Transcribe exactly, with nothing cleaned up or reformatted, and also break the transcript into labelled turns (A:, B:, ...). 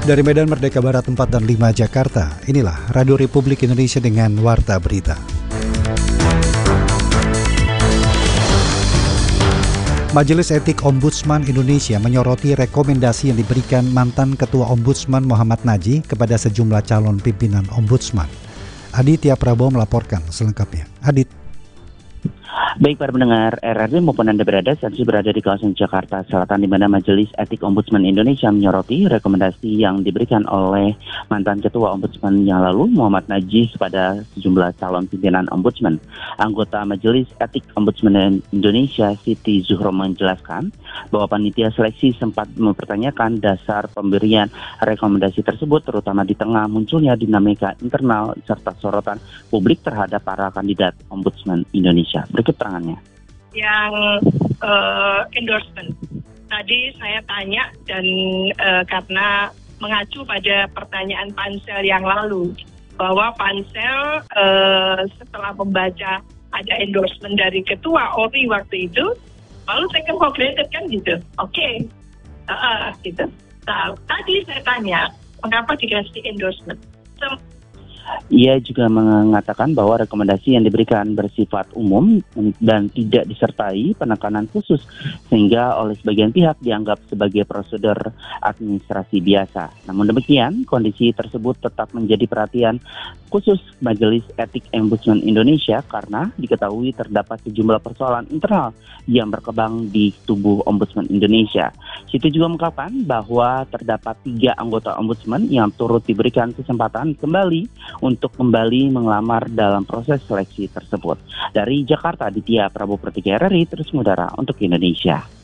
A: Dari Medan Merdeka Barat empat dan lima Jakarta, inilah Radio Republik Indonesia dengan Warta Berita. Majelis Etik Ombudsman Indonesia menyoroti rekomendasi yang diberikan mantan Ketua Ombudsman Muhammad Najih kepada sejumlah calon pimpinan Ombudsman. Aditya Prabowo melaporkan selengkapnya. Adit.
B: Baik para pendengar R R D maupun Anda berada saat ini berada di kawasan Jakarta Selatan, di mana Majelis Etik Ombudsman Indonesia menyoroti rekomendasi yang diberikan oleh mantan Ketua Ombudsman yang lalu Muhammad Najih kepada sejumlah calon pimpinan Ombudsman. Anggota Majelis Etik Ombudsman Indonesia Siti Zuhro menjelaskan bahwa panitia seleksi sempat mempertanyakan dasar pemberian rekomendasi tersebut, terutama di tengah munculnya dinamika internal serta sorotan publik terhadap para kandidat Ombudsman Indonesia. Berikut terangannya.
C: Yang uh, endorsement. Tadi saya tanya dan uh, karena mengacu pada pertanyaan pansel yang lalu, bahwa pansel uh, setelah membaca ada endorsement dari ketua O R I waktu itu, lalu saya congratulated kan gitu. Oke, okay. uh, uh, gitu. Nah, tadi saya tanya, mengapa dikasih endorsement? So,
B: Ia juga mengatakan bahwa rekomendasi yang diberikan bersifat umum dan tidak disertai penekanan khusus, sehingga oleh sebagian pihak dianggap sebagai prosedur administrasi biasa. Namun demikian, kondisi tersebut tetap menjadi perhatian khusus Majelis Etik Ombudsman Indonesia karena diketahui terdapat sejumlah persoalan internal yang berkembang di tubuh Ombudsman Indonesia. Situ juga mengungkapkan bahwa terdapat tiga anggota Ombudsman yang turut diberikan kesempatan kembali untuk kembali mengelamar dalam proses seleksi tersebut. Dari Jakarta, Aditya Prabowo, R R I, terus mengudara untuk Indonesia.